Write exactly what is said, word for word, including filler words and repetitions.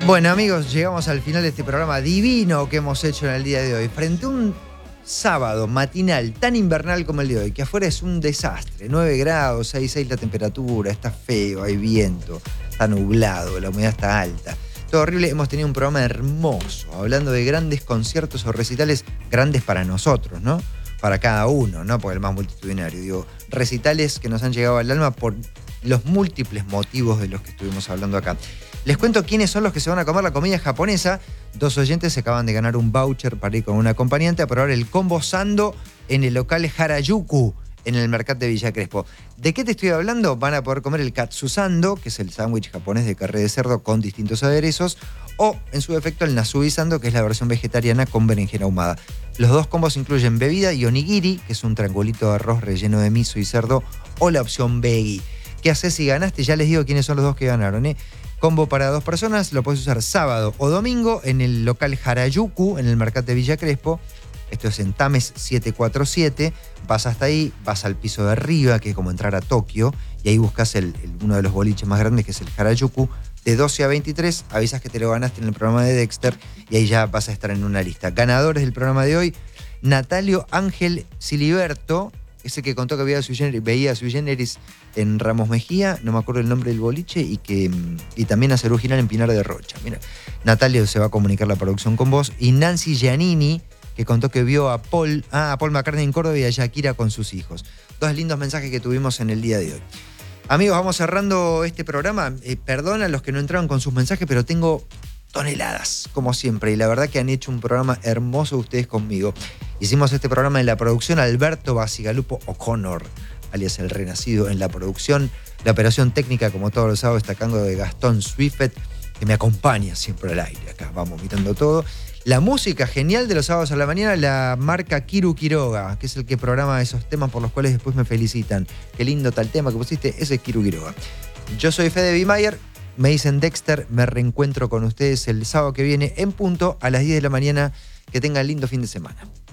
Bueno, amigos, llegamos al final de este programa divino que hemos hecho en el día de hoy. Frente a un sábado matinal tan invernal como el de hoy, que afuera es un desastre. nueve grados, seis, seis la temperatura, está feo, hay viento, está nublado, la humedad está alta. Todo horrible. Hemos tenido un programa hermoso, hablando de grandes conciertos o recitales grandes para nosotros, ¿no? Para cada uno, no por el más multitudinario. Digo, recitales que nos han llegado al alma por los múltiples motivos de los que estuvimos hablando acá. Les cuento quiénes son los que se van a comer la comida japonesa. Dos oyentes se acaban de ganar un voucher para ir con un acompañante a probar el combo Sando en el local Harajuku, en el mercado de Villa Crespo. ¿De qué te estoy hablando? Van a poder comer el Katsusando, que es el sándwich japonés de carne de cerdo con distintos aderezos, o, en su defecto, el Nasubi Sando, que es la versión vegetariana con berenjena ahumada. Los dos combos incluyen bebida y onigiri, que es un triangulito de arroz relleno de miso y cerdo, o la opción veggie. ¿Qué haces si ganaste? Ya les digo quiénes son los dos que ganaron, ¿eh? Combo para dos personas, lo puedes usar sábado o domingo en el local Harajuku, en el mercado de Villa Crespo. Esto es en Tames setecientos cuarenta y siete. Vas hasta ahí, vas al piso de arriba, que es como entrar a Tokio, y ahí buscas el, el, uno de los boliches más grandes, que es el Harajuku. De doce a veintitrés, avisas que te lo ganaste en el programa de Dexter, y ahí ya vas a estar en una lista. Ganadores del programa de hoy: Natalio Ángel Siliberto, ese que contó que veía Sui Generis, veía Sui Generis en Ramos Mejía, no me acuerdo el nombre del boliche, y que y también hace original en Pinar de Rocha. Mira, Natalio se va a comunicar la producción con vos. Y Nancy Giannini, que contó que vio a Paul, ah, a Paul McCartney en Córdoba y a Shakira con sus hijos. Dos lindos mensajes que tuvimos en el día de hoy. Amigos, vamos cerrando este programa. Eh, perdón a los que no entraron con sus mensajes, pero tengo toneladas, como siempre. Y la verdad que han hecho un programa hermoso ustedes conmigo. Hicimos este programa en la producción Alberto Basigalupo O'Connor, alias El Renacido, en la producción. La operación técnica, como todos los sábados, está a cargo de Gastón Swiffet, que me acompaña siempre al aire. Acá vamos mirando todo. La música genial de los sábados a la mañana la marca Kiru Quiroga, que es el que programa esos temas por los cuales después me felicitan. Qué lindo tal tema que pusiste, ese es Kiru Quiroga. Yo soy Fede Bimayer, me dicen Dexter, me reencuentro con ustedes el sábado que viene en punto a las diez de la mañana. Que tengan lindo fin de semana.